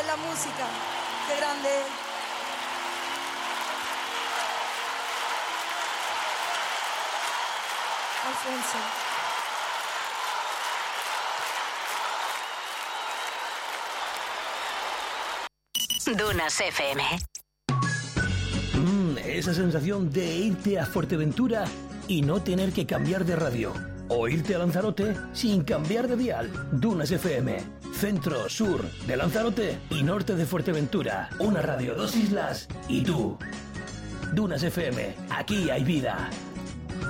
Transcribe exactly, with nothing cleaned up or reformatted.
de la música. ¡Qué grande! Alfonso. Dunas F M. Mm, esa sensación de irte a Fuerteventura y no tener que cambiar de radio. O irte a Lanzarote sin cambiar de dial. Dunas F M. Centro, sur de Lanzarote y norte de Fuerteventura. Una radio, dos islas y tú. Dunas F M. Aquí hay vida.